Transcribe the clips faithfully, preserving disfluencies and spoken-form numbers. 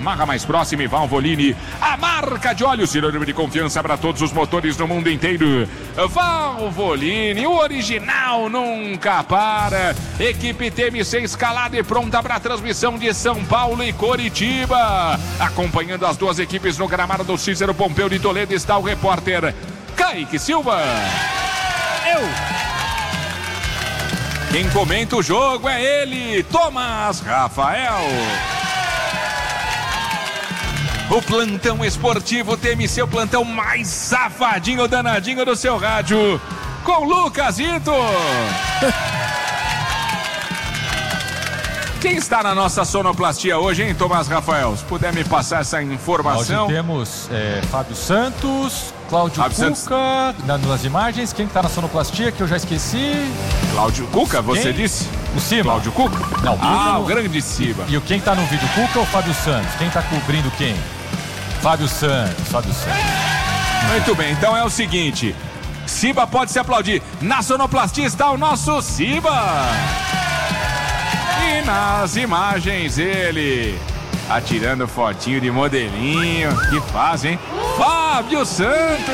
Yamaha mais próxima e Valvoline, a marca de óleo sinônimo de confiança para todos os motores no mundo inteiro. Valvoline, o original nunca para. Equipe T M C escalada e pronta para a transmissão de São Paulo e Coritiba. Acompanhando as duas equipes no gramado do Cícero Pompeu de Toledo está o repórter Kaique Silva. Eu. Quem comenta o jogo é ele, Tomás Rafael. O plantão esportivo T M C, o plantão mais safadinho, danadinho do seu rádio, com Lucasito. Quem está na nossa sonoplastia hoje, hein, Tomás Rafael? Se puder me passar essa informação. Hoje temos é, Fábio Santos, Cláudio Fábio Cuca, Santos. Na, nas imagens. Quem está na sonoplastia, que eu já esqueci? Cláudio Cuca, você quem? disse? O Ciba. Cláudio Cuca? Não, Cuca ah, no... o grande Ciba. E quem está no vídeo, Cuca ou Fábio Santos? Quem está cobrindo quem? Fábio Santos, Fábio Santos. Muito bem, então é o seguinte, Ciba pode se aplaudir. Na sonoplastia está o nosso Ciba. E nas imagens ele, atirando fotinho de modelinho. Que faz, hein? Fábio Santos.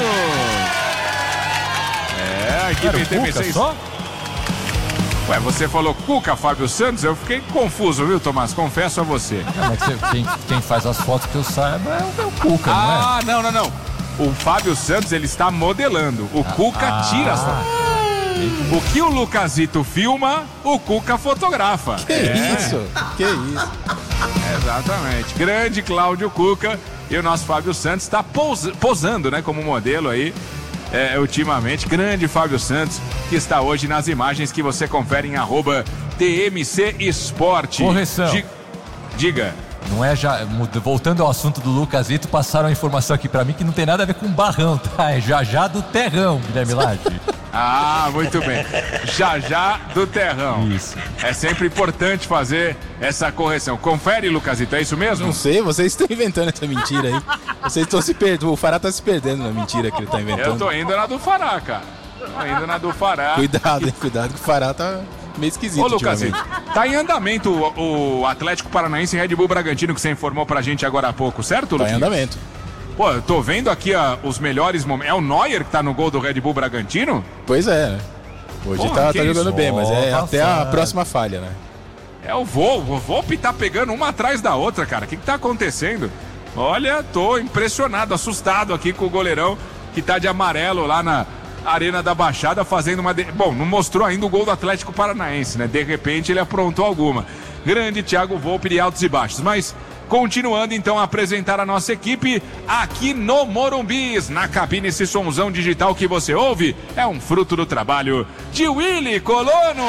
É, a equipe T M C. Só? Ué, você falou Cuca, Fábio Santos? Eu fiquei confuso, viu, Tomás? Confesso a você. Não, mas você, quem, quem faz as fotos que eu saiba é o, é o Cuca, ah, não é? não, não, não. O Fábio Santos, ele está modelando. O ah, Cuca ah, tira as fotos. O que o Lucasito filma, o Cuca fotografa. Que é. isso? Que isso? Exatamente. Grande Cláudio Cuca. E o nosso Fábio Santos está pos- posando, né, como modelo aí, é, ultimamente. Grande Fábio Santos, que está hoje nas imagens que você confere em arroba T M C Esporte. Correção. Di- Diga. Não é já, voltando ao assunto do Lucasito, passaram a informação aqui pra mim que não tem nada a ver com barrão, tá? É já já do terrão, Guilherme Lage. Ah, muito bem. Já já do terrão. Isso. É sempre importante fazer essa correção. Confere, Lucasito, é isso mesmo? Não sei, vocês estão inventando essa mentira aí. Vocês estão se perdendo, o Fará tá se perdendo na mentira que ele tá inventando. Eu tô indo na do Fará, cara. Tô indo na do Fará. Cuidado, hein, cuidado que o Fará tá meio esquisito. Ô, Lucasito, tá em andamento o, o Atlético Paranaense e Red Bull Bragantino, que você informou pra gente agora há pouco, certo, Lucas? Tá em andamento. Pô, eu tô vendo aqui a, os melhores momentos. É o Neuer que tá no gol do Red Bull Bragantino? Pois é, né? Hoje Pô, tá, tá jogando isso? bem, mas é oh, até tá a próxima falha, né? É o Volvo, o Volpe tá pegando uma atrás da outra, cara. O que que tá acontecendo? Olha, tô impressionado, assustado aqui com o goleirão que tá de amarelo lá na Arena da Baixada fazendo uma... De... Bom, não mostrou ainda o gol do Atlético Paranaense, né? De repente ele aprontou alguma. Grande Thiago Volpe de altos e baixos, mas... Continuando então a apresentar a nossa equipe aqui no Morumbis, na cabine. Esse somzão digital que você ouve é um fruto do trabalho de Willy Colono.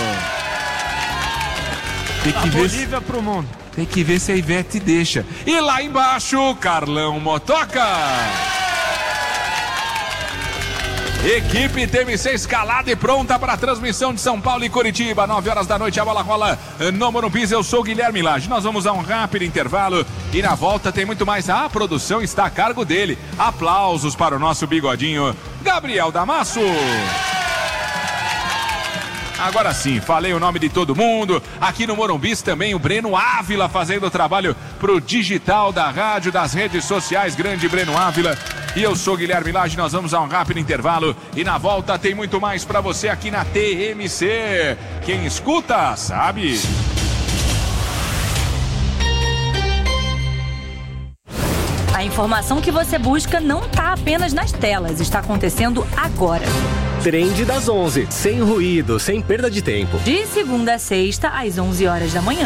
Tem que, ver se... pro mundo. Tem que ver se a Ivete deixa. E lá embaixo, Carlão Motoca. Equipe T M C escalada e pronta para a transmissão de São Paulo e Coritiba. nove horas da noite, a bola rola no Morumbis. Eu sou o Guilherme Lage. Nós vamos a um rápido intervalo e na volta tem muito mais. A produção está a cargo dele. Aplausos para o nosso bigodinho, Gabriel Damasso. Agora sim, falei o nome de todo mundo. Aqui no Morumbis também o Breno Ávila fazendo o trabalho pro digital da rádio, das redes sociais. Grande Breno Ávila. E eu sou Guilherme Lage, nós vamos a um rápido intervalo e na volta tem muito mais pra você aqui na T M C. Quem escuta, sabe. A informação que você busca não tá apenas nas telas, está acontecendo agora. Trend das onze, sem ruído, sem perda de tempo. De segunda a sexta, às onze horas da manhã.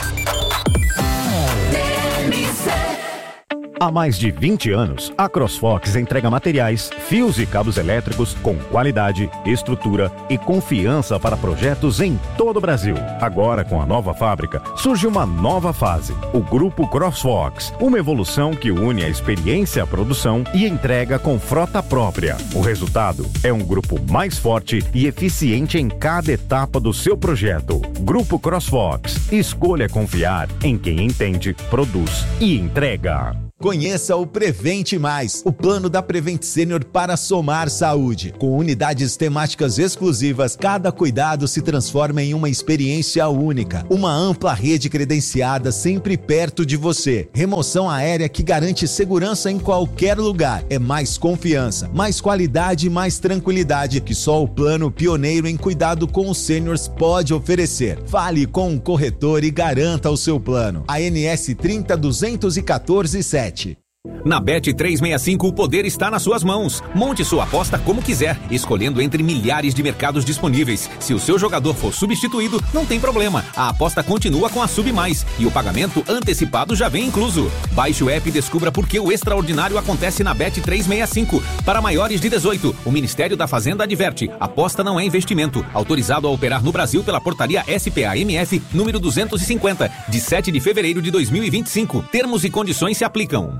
Há mais de vinte anos, a CrossFox entrega materiais, fios e cabos elétricos com qualidade, estrutura e confiança para projetos em todo o Brasil. Agora, com a nova fábrica, surge uma nova fase, o Grupo CrossFox, uma evolução que une a experiência, a produção e entrega com frota própria. O resultado é um grupo mais forte e eficiente em cada etapa do seu projeto. Grupo CrossFox, escolha confiar em quem entende, produz e entrega. Conheça o Prevente Mais, o plano da Prevent Senior para somar saúde. Com unidades temáticas exclusivas, cada cuidado se transforma em uma experiência única. Uma ampla rede credenciada sempre perto de você. Remoção aérea que garante segurança em qualquer lugar. É mais confiança, mais qualidade e mais tranquilidade que só o plano pioneiro em cuidado com os sêniors pode oferecer. Fale com um corretor e garanta o seu plano. A N S trinta duzentos e quatorze sete. Na Bet trezentos e sessenta e cinco, o poder está nas suas mãos. Monte sua aposta como quiser, escolhendo entre milhares de mercados disponíveis. Se o seu jogador for substituído, não tem problema. A aposta continua com a Sub Mais e o pagamento antecipado já vem incluso. Baixe o app e descubra por que o extraordinário acontece na Bet trezentos e sessenta e cinco. Para maiores de dezoito, o Ministério da Fazenda adverte: aposta não é investimento. Autorizado a operar no Brasil pela portaria S P A M F número duzentos e cinquenta, de sete de fevereiro de dois mil e vinte e cinco. Termos e condições se aplicam.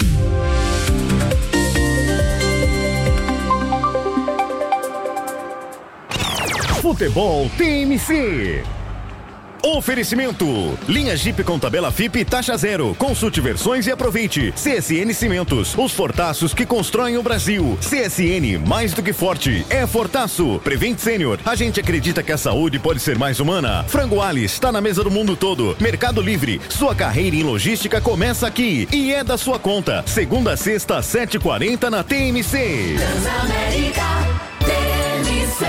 Futebol T M C. Oferecimento: linha Jeep com tabela F I P taxa zero. Consulte versões e aproveite. C S N Cimentos, os fortaços que constroem o Brasil. C S N, mais do que forte, é fortaço. Prevent Senior, a gente acredita que a saúde pode ser mais humana. Frango Alice, está na mesa do mundo todo. Mercado Livre, sua carreira em logística começa aqui e é da sua conta. Segunda a sexta, sete e quarenta na T M C. Transamérica, T M C,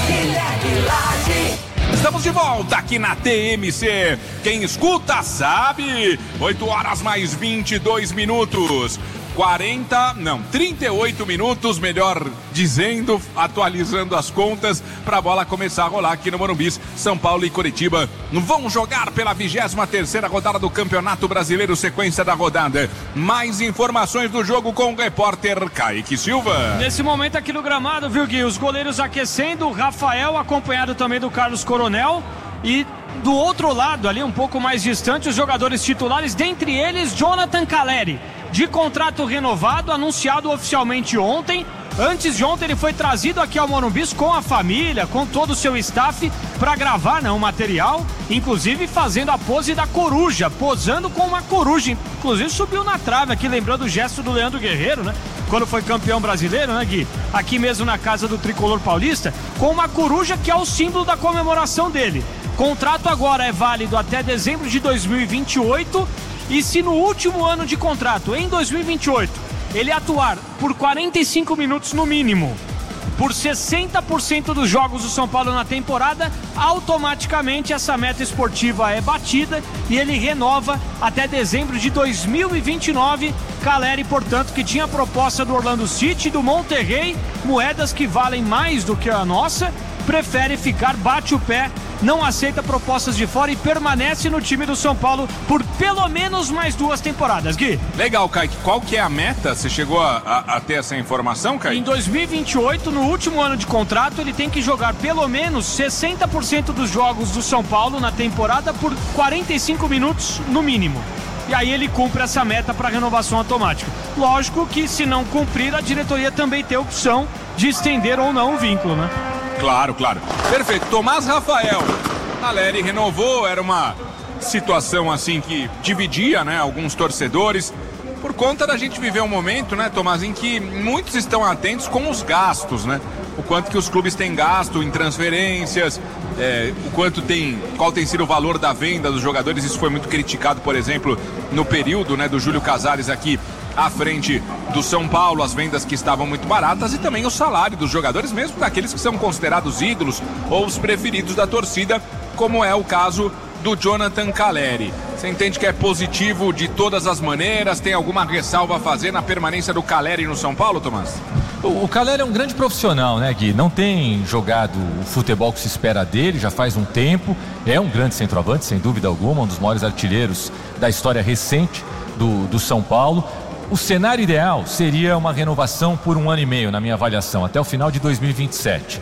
Estamos de volta aqui na T M C. Quem escuta sabe. oito horas mais vinte e dois minutos. quarenta, não, trinta e oito minutos, melhor dizendo, atualizando as contas, para a bola começar a rolar aqui no Morumbi. São Paulo e Coritiba vão jogar pela vigésima terceira rodada do Campeonato Brasileiro, sequência da rodada. Mais informações do jogo com o repórter Kaique Silva. Nesse momento aqui no gramado, viu, Gui? Os goleiros aquecendo, o Rafael acompanhado também do Carlos Coronel, e do outro lado ali, um pouco mais distante, os jogadores titulares, dentre eles Jonathan Caleri, de contrato renovado, anunciado oficialmente ontem. Antes de ontem ele foi trazido aqui ao Morumbi com a família, com todo o seu staff, para gravar, né, um material, inclusive fazendo a pose da coruja, posando com uma coruja, inclusive subiu na trave aqui, lembrando o gesto do Leandro Guerreiro, né, quando foi campeão brasileiro, né, Gui? Aqui mesmo na casa do Tricolor Paulista, com uma coruja que é o símbolo da comemoração dele. Contrato agora é válido até dezembro de dois mil e vinte e oito, e se no último ano de contrato, em dois mil e vinte e oito, ele atuar por quarenta e cinco minutos no mínimo, por sessenta por cento dos jogos do São Paulo na temporada, automaticamente essa meta esportiva é batida e ele renova até dezembro de dois mil e vinte e nove. Caleri, portanto, que tinha a proposta do Orlando City, do Monterrey, moedas que valem mais do que a nossa, prefere ficar, bate o pé, não aceita propostas de fora e permanece no time do São Paulo por pelo menos mais duas temporadas, Gui. Legal, Kaique. Qual que é a meta? Você chegou a, a, a ter essa informação, Kaique? Em dois mil e vinte e oito, no último ano de contrato, ele tem que jogar pelo menos sessenta por cento dos jogos do São Paulo na temporada por quarenta e cinco minutos no mínimo. E aí ele cumpre essa meta para renovação automática. Lógico que se não cumprir, a diretoria também tem a opção de estender ou não o vínculo, né? Claro, claro. Perfeito. Tomás Rafael. Caleri renovou, era uma situação assim que dividia, né, alguns torcedores, por conta da gente viver um momento, né, Tomás, em que muitos estão atentos com os gastos, né? O quanto que os clubes têm gasto em transferências, é, o quanto tem, qual tem sido o valor da venda dos jogadores. Isso foi muito criticado, por exemplo, no período, né, do Júlio Casares aqui à frente do São Paulo, as vendas que estavam muito baratas e também o salário dos jogadores, mesmo daqueles que são considerados ídolos ou os preferidos da torcida, como é o caso do Jonathan Caleri. Você entende que é positivo de todas as maneiras? Tem alguma ressalva a fazer na permanência do Caleri no São Paulo, Tomás? O, o Caleri é um grande profissional, né, Gui? Não tem jogado o futebol que se espera dele, já faz um tempo. É um grande centroavante, sem dúvida alguma, um dos maiores artilheiros da história recente do, do São Paulo. O cenário ideal seria uma renovação por um ano e meio, na minha avaliação, até o final de dois mil e vinte e sete.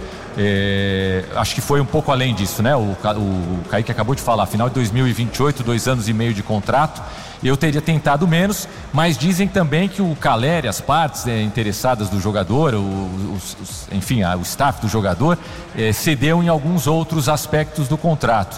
É, acho que foi um pouco além disso, né? O, o Kaique acabou de falar, final de dois mil e vinte e oito, dois anos e meio de contrato. Eu teria tentado menos, mas dizem também que o Caleri, as partes é, interessadas do jogador, o, os, os, enfim, a, o staff do jogador, é, cedeu em alguns outros aspectos do contrato.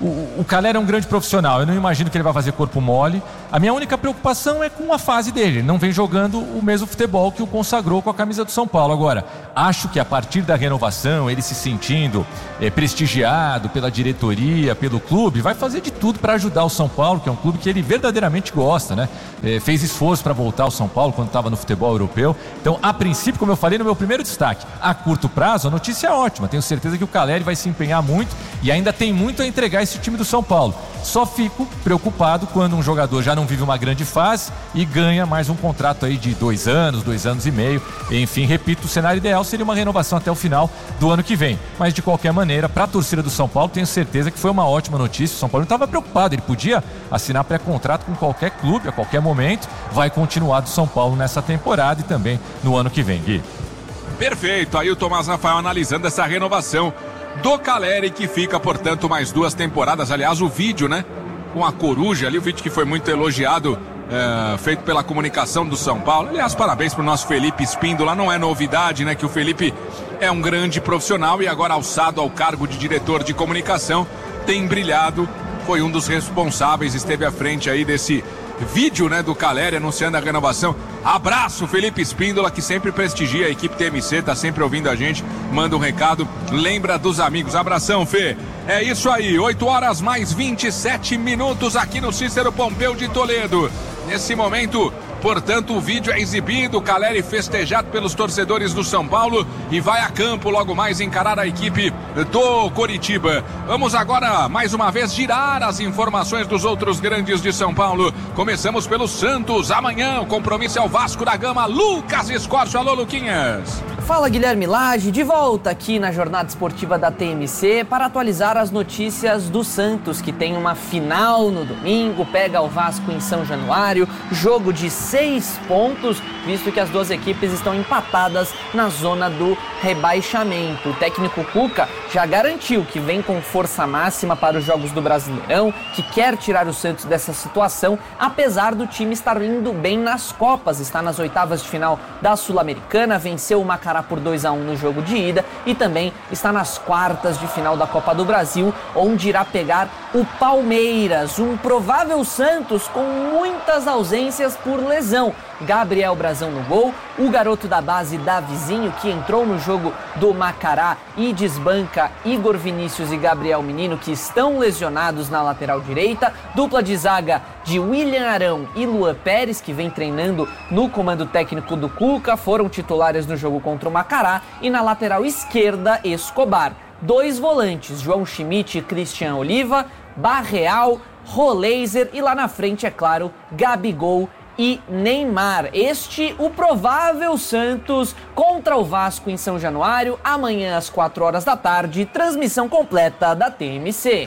O, o Calera é um grande profissional, eu não imagino que ele vai fazer corpo mole. A minha única preocupação é com a fase dele. Ele não vem jogando o mesmo futebol que o consagrou com a camisa do São Paulo. Agora, acho que a partir da renovação, ele se sentindo é, prestigiado pela diretoria, pelo clube, vai fazer de tudo para ajudar o São Paulo, que é um clube que ele verdadeiramente gosta, né? É, fez esforço para voltar ao São Paulo quando estava no futebol europeu. Então, a princípio, como eu falei no meu primeiro destaque, a curto prazo, a notícia é ótima. Tenho certeza que o Calera vai se empenhar muito e ainda tem muito a entregar esse time do São Paulo. Só fico preocupado quando um jogador já não vive uma grande fase e ganha mais um contrato aí de dois anos, dois anos e meio. Enfim, repito, o cenário ideal seria uma renovação até o final do ano que vem. Mas de qualquer maneira, para a torcida do São Paulo, tenho certeza que foi uma ótima notícia. O São Paulo não estava preocupado, ele podia assinar pré-contrato com qualquer clube a qualquer momento. Vai continuar do São Paulo nessa temporada e também no ano que vem, Gui. Perfeito, aí o Tomás Rafael analisando essa renovação do Caleri, que fica, portanto, mais duas temporadas. Aliás, o vídeo, né, com a coruja ali, o vídeo que foi muito elogiado, é, feito pela comunicação do São Paulo. Aliás, parabéns pro nosso Felipe Espíndola. Não é novidade, né, que o Felipe é um grande profissional e agora alçado ao cargo de diretor de comunicação, tem brilhado, foi um dos responsáveis, esteve à frente aí desse vídeo, né, do Caleri anunciando a renovação. Abraço, Felipe Espíndola, que sempre prestigia a equipe T M C, tá sempre ouvindo a gente, manda um recado, lembra dos amigos. Abração, Fê. É isso aí, oito horas mais vinte e sete minutos aqui no Cícero Pompeu de Toledo. Nesse momento, portanto, o vídeo é exibido, o Caleri festejado pelos torcedores do São Paulo e vai a campo logo mais encarar a equipe do Coritiba. Vamos agora, mais uma vez, girar as informações dos outros grandes de São Paulo. Começamos pelo Santos. Amanhã o compromisso é o Vasco da Gama. Lucas Escorcio. Alô, Luquinhas. Fala, Guilherme Lage, de volta aqui na jornada esportiva da T M C para atualizar as notícias do Santos, que tem uma final no domingo, pega o Vasco em São Januário, jogo de seis pontos, visto que as duas equipes estão empatadas na zona do rebaixamento. O técnico Cuca já garantiu que vem com força máxima para os jogos do Brasileirão, que quer tirar o Santos dessa situação, apesar do time estar indo bem nas Copas, está nas oitavas de final da Sul-Americana, venceu o Macará por dois a um no jogo de ida e também está nas quartas de final da Copa do Brasil, onde irá pegar o Palmeiras, um provável Santos com muitas ausências por lesão. Gabriel Brazão no gol, o garoto da base Davizinho, que entrou no jogo do Macará e desbanca Igor Vinícius e Gabriel Menino, que estão lesionados na lateral direita, dupla de zaga de William Arão e Luan Pérez, que vem treinando no comando técnico do Cuca, foram titulares no jogo contra o Macará, e na lateral esquerda, Escobar. Dois volantes, João Schmidt e Christian Oliva, Barreal, Roleiser e lá na frente, é claro, Gabigol e Neymar. Este, o provável Santos contra o Vasco em São Januário, amanhã às quatro horas da tarde, transmissão completa da T M C.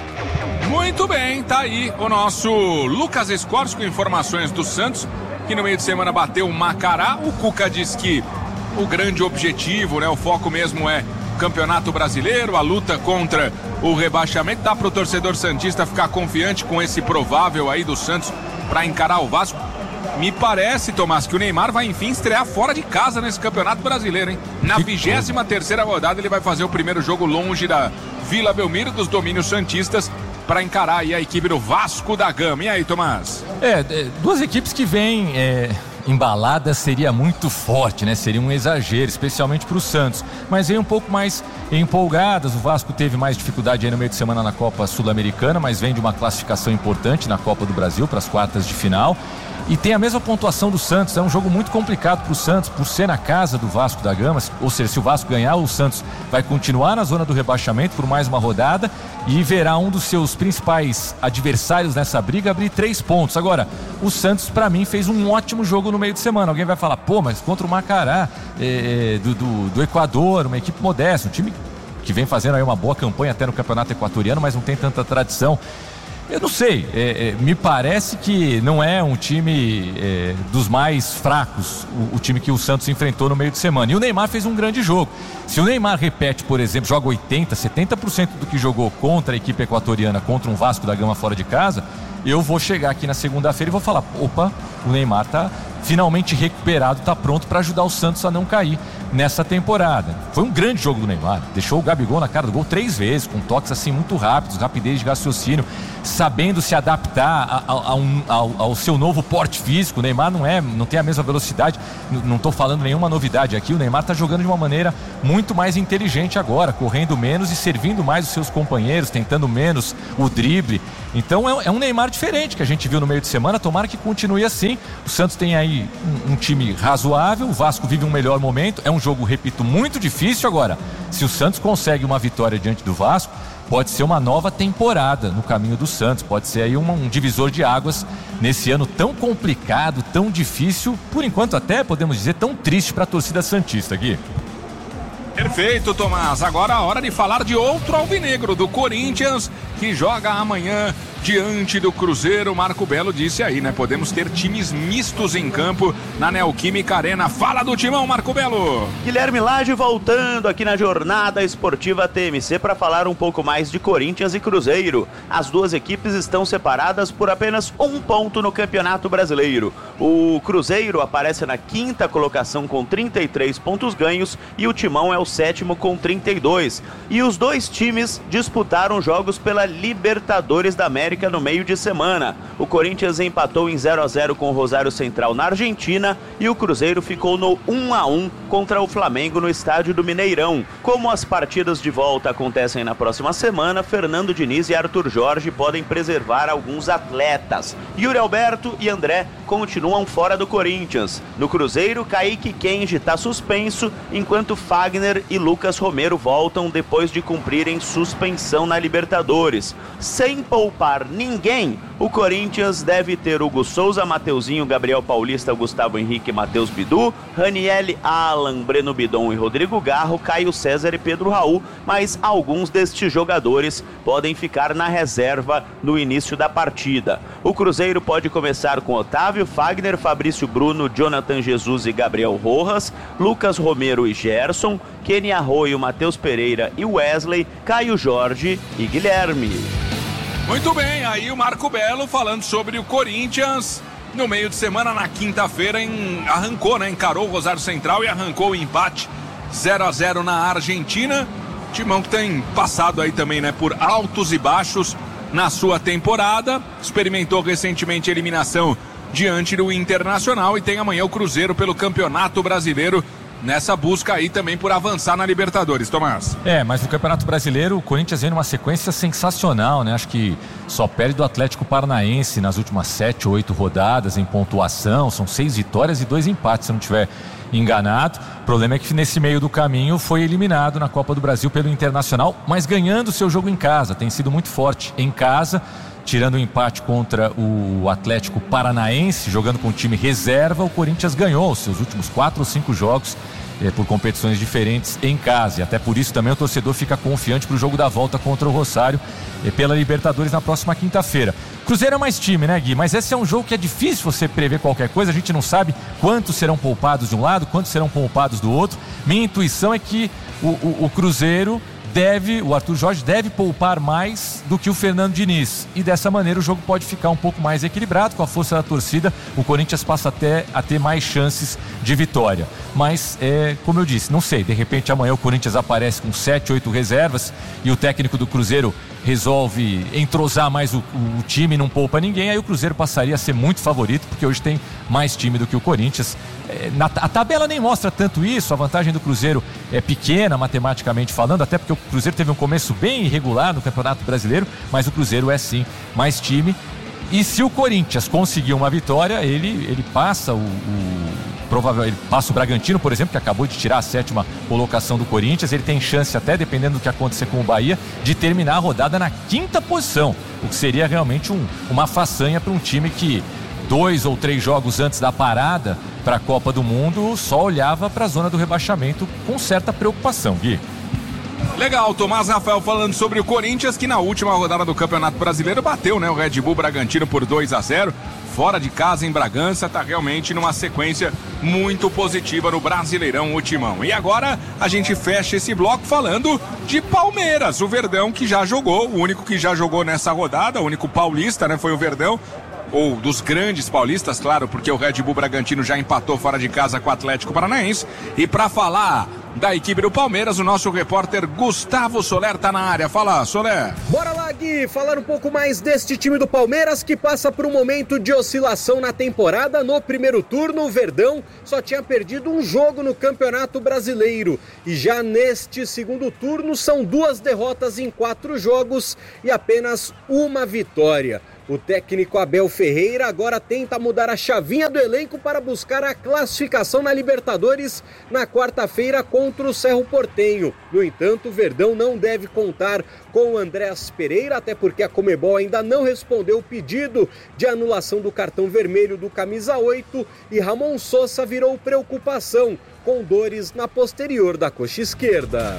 Muito bem, tá aí o nosso Lucas Escorcio com informações do Santos, que no meio de semana bateu o Macará. O Cuca diz que o grande objetivo, né, o foco mesmo é o Campeonato Brasileiro, a luta contra o rebaixamento. Dá pro torcedor santista ficar confiante com esse provável aí do Santos para encarar o Vasco. Me parece, Tomás, que o Neymar vai enfim estrear fora de casa nesse Campeonato Brasileiro, hein? Na vigésima terceira rodada ele vai fazer o primeiro jogo longe da Vila Belmiro, dos domínios santistas, para encarar aí a equipe do Vasco da Gama. E aí, Tomás? É, duas equipes que vêm é, embaladas seria muito forte, né? Seria um exagero, especialmente para o Santos. Mas vem um pouco mais empolgadas. O Vasco teve mais dificuldade aí no meio de semana na Copa Sul-Americana, mas vem de uma classificação importante na Copa do Brasil para as quartas de final. E tem a mesma pontuação do Santos. É um jogo muito complicado para o Santos, por ser na casa do Vasco da Gama. Ou seja, se o Vasco ganhar, o Santos vai continuar na zona do rebaixamento por mais uma rodada e verá um dos seus principais adversários nessa briga abrir três pontos. Agora, o Santos, para mim, fez um ótimo jogo no meio de semana. Alguém vai falar, pô, mas contra o Macará é, do, do, do Equador, uma equipe modesta, um time que vem fazendo aí uma boa campanha até no campeonato equatoriano, mas não tem tanta tradição. Eu não sei, é, é, me parece que não é um time é, dos mais fracos, o, o time que o Santos enfrentou no meio de semana. E o Neymar fez um grande jogo. Se o Neymar repete, por exemplo, joga oitenta, setenta por cento do que jogou contra a equipe equatoriana, contra um Vasco da Gama fora de casa, eu vou chegar aqui na segunda-feira e vou falar, opa, o Neymar tá finalmente recuperado, está pronto para ajudar o Santos a não cair nessa temporada. Foi um grande jogo do Neymar, deixou o Gabigol na cara do gol três vezes, com toques assim muito rápidos, rapidez de raciocínio, sabendo se adaptar a, a, a um, ao, ao seu novo porte físico. O Neymar não, é, não tem a mesma velocidade, não estou falando nenhuma novidade aqui, o Neymar está jogando de uma maneira muito mais inteligente agora, correndo menos e servindo mais os seus companheiros, tentando menos o drible. Então é, é um Neymar diferente que a gente viu no meio de semana, tomara que continue assim. O Santos tem aí um, um time razoável, o Vasco vive um melhor momento, é um jogo, repito, muito difícil. Agora, se o Santos consegue uma vitória diante do Vasco, pode ser uma nova temporada no caminho do Santos, pode ser aí um, um divisor de águas nesse ano tão complicado, tão difícil, por enquanto até podemos dizer tão triste para a torcida santista, Gui. Perfeito, Tomás. Agora a hora de falar de outro alvinegro, do Corinthians, que joga amanhã diante do Cruzeiro. Marco Belo disse aí, né? Podemos ter times mistos em campo na Neoquímica Arena. Fala do timão, Marco Belo. Guilherme Lage voltando aqui na Jornada Esportiva T M C para falar um pouco mais de Corinthians e Cruzeiro. As duas equipes estão separadas por apenas um ponto no Campeonato Brasileiro. O Cruzeiro aparece na quinta colocação com trinta e três pontos ganhos e o Timão é o sétimo com trinta e dois. E os dois times disputaram jogos pela Libertadores da América no meio de semana. O Corinthians empatou em zero a zero com o Rosário Central na Argentina e o Cruzeiro ficou no um a um contra o Flamengo no estádio do Mineirão. Como as partidas de volta acontecem na próxima semana, Fernando Diniz e Arthur Jorge podem preservar alguns atletas. Yuri Alberto e André continuam fora do Corinthians. No Cruzeiro, Kaique Kenji está suspenso, enquanto Fagner e Lucas Romero voltam depois de cumprirem suspensão na Libertadores. Sem poupar ninguém, o Corinthians deve ter Hugo Souza, Mateuzinho, Gabriel Paulista, Gustavo Henrique, Matheus Bidu, Raniel, Alan, Breno Bidon e Rodrigo Garro, Caio César e Pedro Raul, mas alguns destes jogadores podem ficar na reserva no início da partida. O Cruzeiro pode começar com Otávio, Fagner, Fabrício Bruno, Jonathan Jesus e Gabriel Rojas, Lucas Romero e Gerson, Kenny Arroio, Matheus Pereira e Wesley, Caio Jorge e Guilherme. Muito bem, aí o Marco Belo falando sobre o Corinthians. No meio de semana, na quinta-feira, em... arrancou, né? Encarou o Rosário Central e arrancou o empate zero a zero na Argentina. Timão que tem passado aí também, né? Por altos e baixos na sua temporada. Experimentou recentemente a eliminação diante do Internacional e tem amanhã o Cruzeiro pelo Campeonato Brasileiro, nessa busca aí também por avançar na Libertadores, Tomás. É, mas no Campeonato Brasileiro o Corinthians vem numa sequência sensacional, né? Acho que só perde do Atlético Paranaense nas últimas sete ou oito rodadas em pontuação, são seis vitórias e dois empates, se não estiver enganado. O problema é que nesse meio do caminho foi eliminado na Copa do Brasil pelo Internacional, mas ganhando seu jogo em casa, tem sido muito forte em casa. Tirando o empate contra o Atlético Paranaense, jogando com o time reserva, o Corinthians ganhou os seus últimos quatro ou cinco jogos eh, por competições diferentes em casa. E até por isso também o torcedor fica confiante para o jogo da volta contra o Rosário eh, pela Libertadores na próxima quinta-feira. Cruzeiro é mais time, né, Gui? Mas esse é um jogo que é difícil você prever qualquer coisa. A gente não sabe quantos serão poupados de um lado, quantos serão poupados do outro. Minha intuição é que o, o, o Cruzeiro... deve, o Arthur Jorge deve poupar mais do que o Fernando Diniz e dessa maneira o jogo pode ficar um pouco mais equilibrado. Com a força da torcida, o Corinthians passa até a ter mais chances de vitória, mas é, como eu disse, não sei, de repente amanhã o Corinthians aparece com sete, oito reservas e o técnico do Cruzeiro resolve entrosar mais o, o time, não poupa ninguém, aí o Cruzeiro passaria a ser muito favorito, porque hoje tem mais time do que o Corinthians. É, na, a tabela nem mostra tanto isso, a vantagem do Cruzeiro é pequena, matematicamente falando, até porque o Cruzeiro teve um começo bem irregular no Campeonato Brasileiro, mas o Cruzeiro é sim mais time. E se o Corinthians conseguir uma vitória, ele, ele passa o, o provável, ele passa o Bragantino, por exemplo, que acabou de tirar a sétima colocação do Corinthians. Ele tem chance, até dependendo do que acontecer com o Bahia, de terminar a rodada na quinta posição, o que seria realmente um, uma façanha para um time que dois ou três jogos antes da parada para a Copa do Mundo só olhava para a zona do rebaixamento com certa preocupação, Gui. Legal, Tomás Rafael falando sobre o Corinthians, que na última rodada do Campeonato Brasileiro bateu, né, o Red Bull Bragantino por dois a zero, fora de casa em Bragança, tá realmente numa sequência muito positiva no Brasileirão, o Timão. E agora a gente fecha esse bloco falando de Palmeiras, o Verdão que já jogou, o único que já jogou nessa rodada, o único paulista, né, foi o Verdão. ou dos grandes paulistas, claro, porque o Red Bull Bragantino já empatou fora de casa com o Atlético Paranaense. E para falar da equipe do Palmeiras, o nosso repórter Gustavo Soler tá na área. Fala, Soler. Bora lá, Gui, falar um pouco mais deste time do Palmeiras que passa por um momento de oscilação na temporada. No primeiro turno, o Verdão só tinha perdido um jogo no Campeonato Brasileiro. E já neste segundo turno, são duas derrotas em quatro jogos e apenas uma vitória. O técnico Abel Ferreira agora tenta mudar a chavinha do elenco para buscar a classificação na Libertadores na quarta-feira contra o Cerro Porteño. No entanto, o Verdão não deve contar com o Andrés Pereira, até porque a Conmebol ainda não respondeu o pedido de anulação do cartão vermelho do camisa oito e Ramon Sosa virou preocupação, com dores na posterior da coxa esquerda.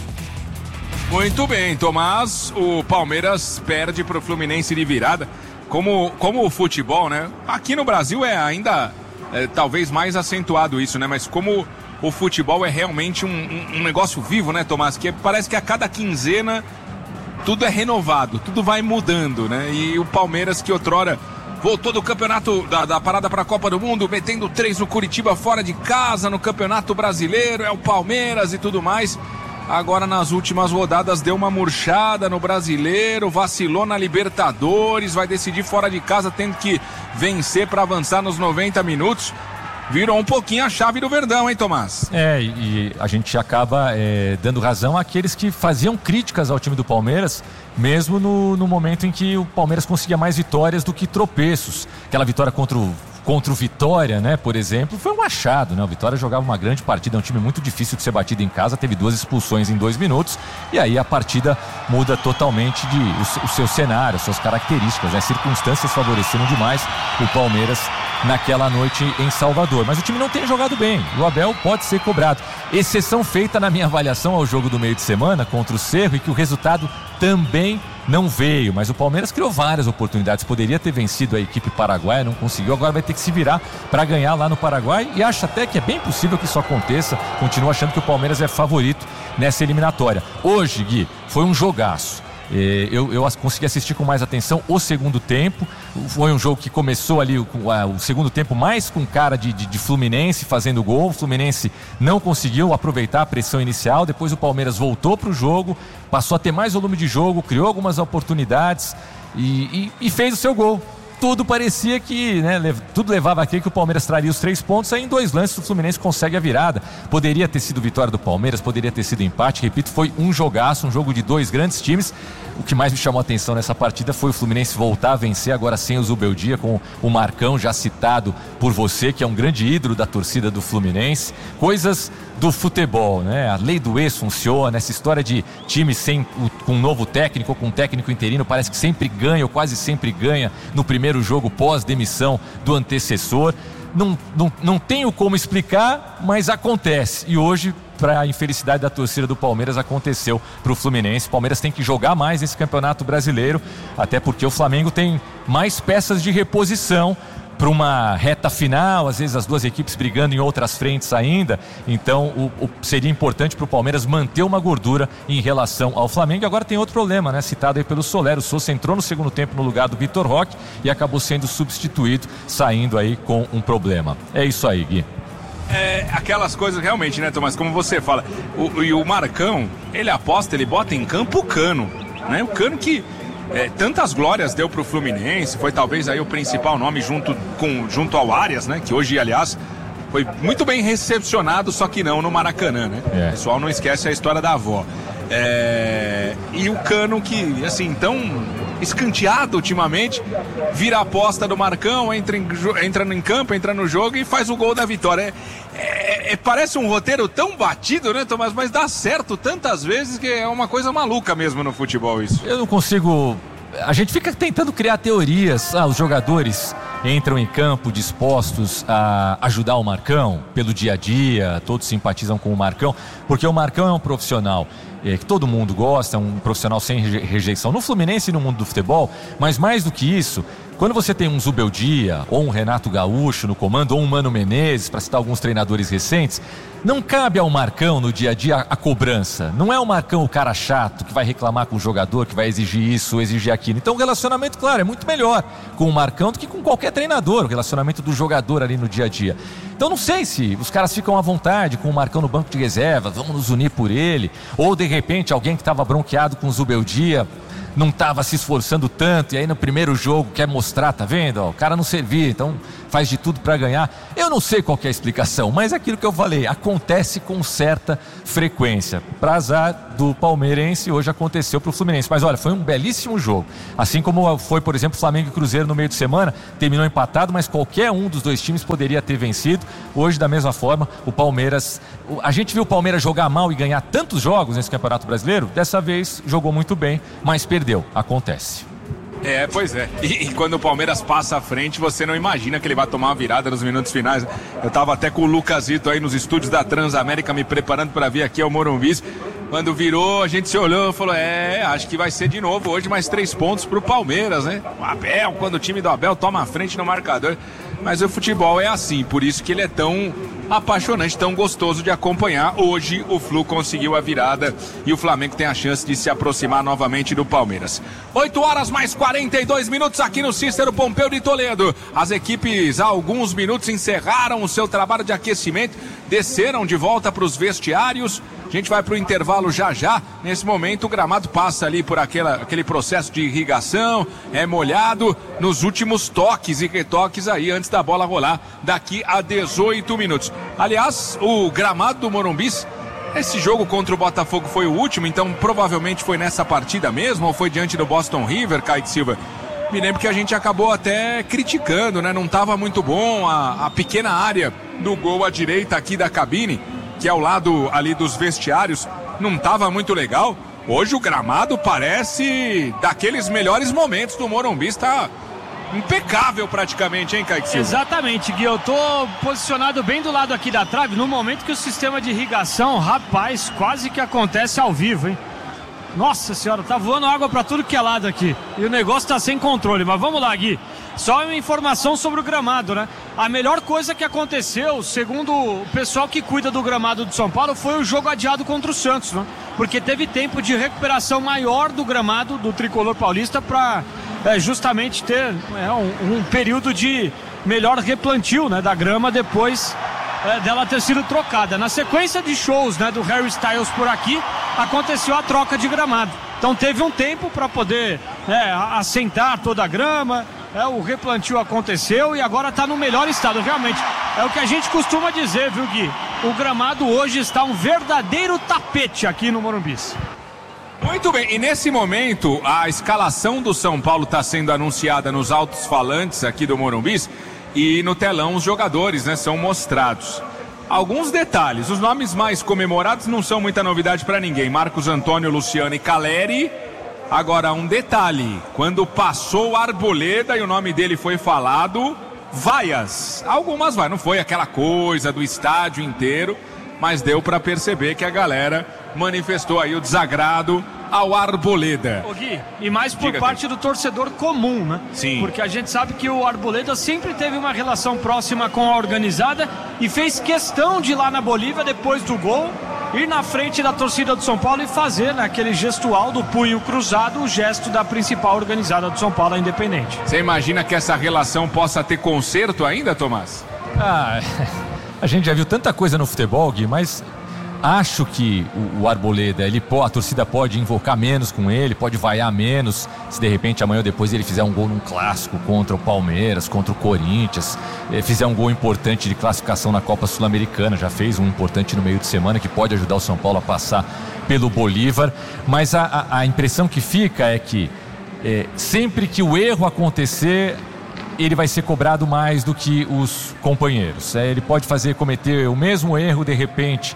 Muito bem, Tomás, o Palmeiras perde para o Fluminense de virada. Como, como o futebol, né? Aqui no Brasil é ainda é, talvez mais acentuado isso, né? Mas como o futebol é realmente um, um, um negócio vivo, né, Tomás? Que parece que a cada quinzena tudo é renovado, tudo vai mudando, né? E o Palmeiras, que outrora voltou do campeonato, da, da parada para a Copa do Mundo, metendo três no Curitiba fora de casa, no Campeonato Brasileiro, é o Palmeiras e tudo mais. Agora nas últimas rodadas deu uma murchada no Brasileiro, vacilou na Libertadores, vai decidir fora de casa, tendo que vencer para avançar nos noventa minutos. Virou um pouquinho a chave do Verdão, hein, Tomás? É, e a gente acaba é, dando razão àqueles que faziam críticas ao time do Palmeiras, mesmo no, no momento em que o Palmeiras conseguia mais vitórias do que tropeços. Aquela vitória contra o Contra o Vitória, né, por exemplo, foi um achado, né? O Vitória jogava uma grande partida, é um time muito difícil de ser batido em casa, teve duas expulsões em dois minutos, e aí a partida muda totalmente de, o, o seu cenário, as suas características, as circunstâncias favoreceram demais o Palmeiras naquela noite em Salvador. Mas o time não tem jogado bem, o Abel pode ser cobrado. Exceção feita na minha avaliação ao jogo do meio de semana contra o Cerro, e que o resultado também não veio, mas o Palmeiras criou várias oportunidades, poderia ter vencido a equipe paraguaia, não conseguiu, agora vai ter que se virar para ganhar lá no Paraguai, e acho até que é bem possível que isso aconteça. Continuo achando que o Palmeiras é favorito nessa eliminatória. Hoje, Gui, foi um jogaço. Eu, eu consegui assistir com mais atenção o segundo tempo. Foi um jogo que começou ali o, o segundo tempo mais com cara de, de, de Fluminense fazendo gol. O Fluminense não conseguiu aproveitar a pressão inicial. Depois o Palmeiras voltou para o jogo, passou a ter mais volume de jogo, criou algumas oportunidades e, e, e fez o seu gol. Tudo parecia que, né, tudo levava a crer que o Palmeiras traria os três pontos. Aí em dois lances o Fluminense consegue a virada. Poderia ter sido vitória do Palmeiras, poderia ter sido empate. Repito, foi um jogaço, um jogo de dois grandes times. O que mais me chamou a atenção nessa partida foi o Fluminense voltar a vencer, agora sem o Zubeldia, com o Marcão, já citado por você, que é um grande ídolo da torcida do Fluminense. Coisas do futebol, né? A lei do ex funciona, essa história de time sem, com um novo técnico ou com um técnico interino, parece que sempre ganha ou quase sempre ganha no primeiro jogo pós-demissão do antecessor. Não, não, não tenho como explicar, mas acontece. E hoje, para a infelicidade da torcida do Palmeiras, aconteceu para o Fluminense. O Palmeiras tem que jogar mais nesse Campeonato Brasileiro, até porque o Flamengo tem mais peças de reposição para uma reta final, às vezes as duas equipes brigando em outras frentes ainda. Então o, o, seria importante para o Palmeiras manter uma gordura em relação ao Flamengo. E agora tem outro problema, né? Citado aí pelo Soler. O Sousa entrou no segundo tempo no lugar do Vitor Roque e acabou sendo substituído, saindo aí com um problema. É isso aí, Gui. É, aquelas coisas realmente, né, Tomás? Como você fala, o, e o Marcão, ele aposta, ele bota em campo o Cano, né? O Cano que É, tantas glórias deu pro Fluminense, foi talvez aí o principal nome junto, com, junto ao Arias, né? Que hoje, aliás, foi muito bem recepcionado, só que não no Maracanã, né? É. O pessoal não esquece a história da avó. É, e o Cano que, assim, tão escanteado ultimamente, vira a aposta do Marcão, entra em, entra em campo, entra no jogo e faz o gol da vitória. É, é, é, parece um roteiro tão batido, né, Tomás? Mas dá certo tantas vezes que é uma coisa maluca mesmo no futebol isso. Eu não consigo... A gente fica tentando criar teorias. Ah, os jogadores entram em campo dispostos a ajudar o Marcão pelo dia a dia, todos simpatizam com o Marcão, porque o Marcão é um profissional é, que todo mundo gosta, um profissional sem rejeição no Fluminense e no mundo do futebol, mas mais do que isso, Quando você tem um Zubeldia, ou um Renato Gaúcho no comando, ou um Mano Menezes, para citar alguns treinadores recentes, não cabe ao Marcão no dia a dia a, a cobrança. Não é o Marcão o cara chato que vai reclamar com o jogador, que vai exigir isso, exigir aquilo. Então o relacionamento, claro, é muito melhor com o Marcão do que com qualquer treinador, o relacionamento do jogador ali no dia a dia. Então não sei se os caras ficam à vontade com o Marcão no banco de reserva, vamos nos unir por ele, ou de repente alguém que estava bronqueado com o Zubeldia não estava se esforçando tanto, e aí no primeiro jogo quer mostrar, tá vendo? Ó, o cara não servia, então faz de tudo para ganhar. Eu não sei qual que é a explicação, mas é aquilo que eu falei, acontece com certa frequência. Para azar do palmeirense, hoje aconteceu para o Fluminense. Mas olha, foi um belíssimo jogo. Assim como foi, por exemplo, Flamengo e Cruzeiro no meio de semana, terminou empatado, mas qualquer um dos dois times poderia ter vencido. Hoje, da mesma forma, o Palmeiras... A gente viu o Palmeiras jogar mal e ganhar tantos jogos nesse Campeonato Brasileiro, dessa vez jogou muito bem, mas perdeu. Acontece. É, pois é. E, e quando o Palmeiras passa à frente, você não imagina que ele vai tomar uma virada nos minutos finais. Eu tava até com o Lucasito aí nos estúdios da Transamérica me preparando para vir aqui ao Morumbi. Quando virou, a gente se olhou e falou, é, acho que vai ser de novo hoje mais três pontos pro Palmeiras, né? O Abel, quando o time do Abel toma a frente no marcador. Mas o futebol é assim, por isso que ele é tão apaixonante, tão gostoso de acompanhar. Hoje o Flu conseguiu a virada e o Flamengo tem a chance de se aproximar novamente do Palmeiras. oito horas mais quarenta e dois minutos aqui no Cícero Pompeu de Toledo. As equipes há alguns minutos encerraram o seu trabalho de aquecimento, desceram de volta para os vestiários. A gente vai para o intervalo já já. Nesse momento o gramado passa ali por aquela, aquele processo de irrigação, é molhado nos últimos toques e retoques aí antes da bola rolar daqui a dezoito minutos. Aliás, o gramado do Morumbi, esse jogo contra o Botafogo foi o último, então provavelmente foi nessa partida mesmo ou foi diante do Boston River, Kaique Silva? Me lembro que a gente acabou até criticando, né? Não estava muito bom a, a pequena área do gol à direita aqui da cabine, que é ao lado ali dos vestiários, não estava muito legal. Hoje o gramado parece daqueles melhores momentos do Morumbi, está impecável praticamente, hein, Kaique Silva? Exatamente, Gui, eu tô posicionado bem do lado aqui da trave, no momento que o sistema de irrigação, rapaz, quase que acontece ao vivo, hein? Nossa senhora, tá voando água pra tudo que é lado aqui, e o negócio tá sem controle, mas vamos lá, Gui. Só uma informação sobre o gramado, né? A melhor coisa que aconteceu, segundo o pessoal que cuida do gramado do São Paulo, foi o jogo adiado contra o Santos, né? Porque teve tempo de recuperação maior do gramado do tricolor paulista para é, justamente ter é, um, um período de melhor replantio, né, da grama depois é, dela ter sido trocada. Na sequência de shows, né, do Harry Styles por aqui, aconteceu a troca de gramado. Então teve um tempo para poder é, assentar toda a grama. É, o replantio aconteceu e agora está no melhor estado, realmente. É o que a gente costuma dizer, viu, Gui? O gramado hoje está um verdadeiro tapete aqui no Morumbi. Muito bem, e nesse momento a escalação do São Paulo está sendo anunciada nos altos falantes aqui do Morumbi e no telão os jogadores, né, são mostrados. Alguns detalhes, os nomes mais comemorados não são muita novidade para ninguém. Marcos Antônio, Luciano e Caleri. Agora, um detalhe, quando passou o Arboleda e o nome dele foi falado, vaias. Algumas vai, não foi aquela coisa do estádio inteiro, mas deu para perceber que a galera manifestou aí o desagrado ao Arboleda. Ô Gui, e mais por Diga parte aqui. do torcedor comum, né? Sim. Porque a gente sabe que o Arboleda sempre teve uma relação próxima com a organizada e fez questão de ir lá na Bolívia depois do gol, ir na frente da torcida do São Paulo e fazer, né, aquele gestual do punho cruzado, o gesto da principal organizada do São Paulo, a Independente. Você imagina que essa relação possa ter conserto ainda, Tomás? Ah, a gente já viu tanta coisa no futebol, Gui, mas acho que o, o Arboleda, ele, a torcida pode invocar menos com ele, pode vaiar menos, se de repente amanhã ou depois ele fizer um gol num clássico contra o Palmeiras, contra o Corinthians, fizer um gol importante de classificação na Copa Sul-Americana, já fez um importante no meio de semana que pode ajudar o São Paulo a passar pelo Bolívar, mas a, a, a impressão que fica é que é, sempre que o erro acontecer, ele vai ser cobrado mais do que os companheiros. É, ele pode fazer cometer o mesmo erro de repente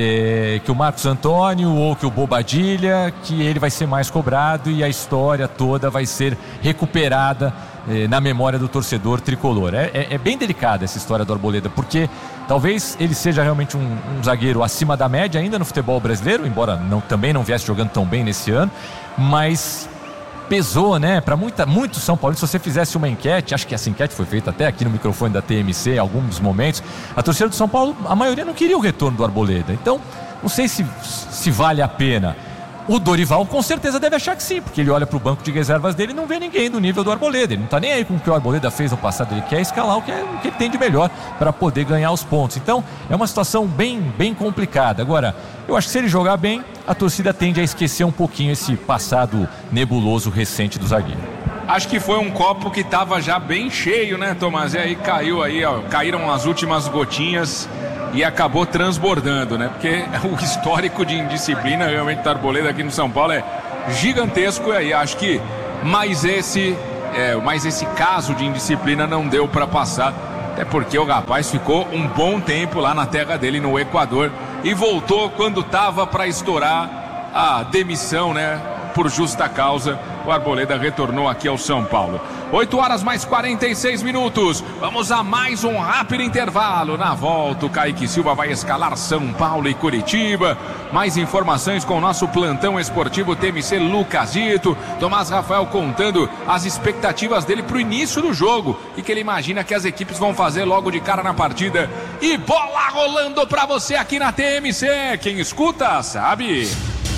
é, que o Marcos Antônio ou que o Bobadilha, que ele vai ser mais cobrado e a história toda vai ser recuperada é, na memória do torcedor tricolor. É, é, é bem delicada essa história do Arboleda, porque talvez ele seja realmente um, um zagueiro acima da média ainda no futebol brasileiro, embora não, também não viesse jogando tão bem nesse ano, mas pesou, né? Para muitos São Paulo, se você fizesse uma enquete, acho que essa enquete foi feita até aqui no microfone da T M C em alguns momentos, a torcida do São Paulo, a maioria não queria o retorno do Arboleda. Então, não sei se, se vale a pena. O Dorival com certeza deve achar que sim, porque ele olha para o banco de reservas dele e não vê ninguém do nível do Arboleda. Ele não está nem aí com o que o Arboleda fez no passado, ele quer escalar o que, é, o que ele tem de melhor para poder ganhar os pontos. Então é uma situação bem, bem complicada. Agora, eu acho que se ele jogar bem, a torcida tende a esquecer um pouquinho esse passado nebuloso recente do zagueiro. Acho que foi um copo que estava já bem cheio, né, Tomás? E aí caiu aí, ó, caíram as últimas gotinhas e acabou transbordando, né? Porque o histórico de indisciplina realmente do Arboleda aqui no São Paulo é gigantesco. E aí acho que mais esse, é, mais esse caso de indisciplina não deu para passar. Até porque o rapaz ficou um bom tempo lá na terra dele, no Equador, e voltou quando estava para estourar a demissão, né? Por justa causa, o Arboleda retornou aqui ao São Paulo. oito horas mais quarenta e seis minutos. Vamos a mais um rápido intervalo. Na volta, o Kaique Silva vai escalar São Paulo e Curitiba. Mais informações com o nosso plantão esportivo T M C Lucasito. Tomás Rafael contando as expectativas dele para o início do jogo e que ele imagina que as equipes vão fazer logo de cara na partida. E bola rolando para você aqui na T M C. Quem escuta, sabe.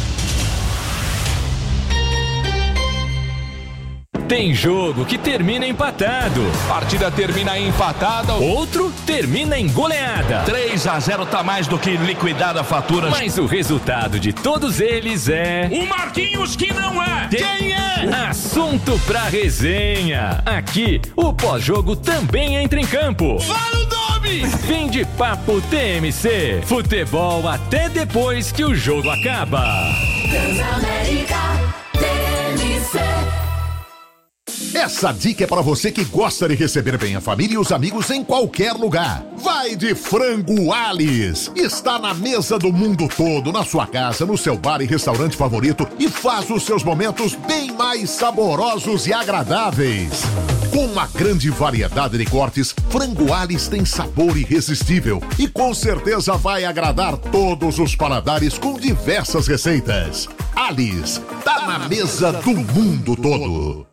Tem jogo que termina empatado. Partida termina empatada. Outro termina em goleada. três a zero tá mais do que liquidada a fatura. Mas o resultado de todos eles é... O Marquinhos que não é. Quem é? Assunto pra resenha. Aqui, o pós-jogo também entra em campo. Fala o nome! Fim de papo T M C. Futebol até depois que o jogo acaba. Transamérica T M C. Essa dica é para você que gosta de receber bem a família e os amigos em qualquer lugar. Vai de Frango Alice. Está na mesa do mundo todo, na sua casa, no seu bar e restaurante favorito e faz os seus momentos bem mais saborosos e agradáveis. Com uma grande variedade de cortes, Frango Alice tem sabor irresistível e com certeza vai agradar todos os paladares com diversas receitas. Alice, tá na mesa do mundo todo.